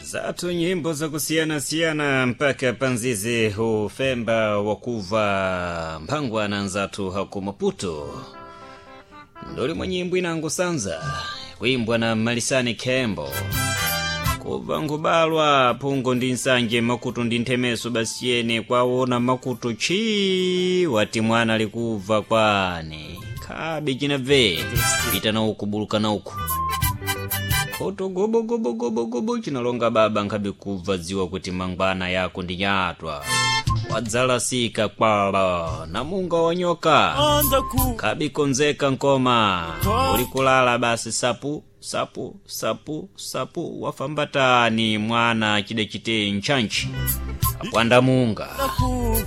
Zatu nyimbo za kusiana mpaka panzizi ufemba wakuva mpangwa na nzatu haku Maputo. Ndoli mwa nyimbo inangu sanza kuimbwa na Malisani Kembo. Kuva ngubalwa pungo ndinsanje makutu ndintemeso basiene kwaona makutu chi wati mwana likuva kwani kabi jinave pita na ukubuluka na uku koto gobo chinalonga baba nkabi kuva ziwa kuti mangwana yako ndinyatwa wadzala sika kwala na munga wanyoka kabi konzeka nkoma ulikulala basi sapu wafambatani mwana chide chite nchanchi akwanda munga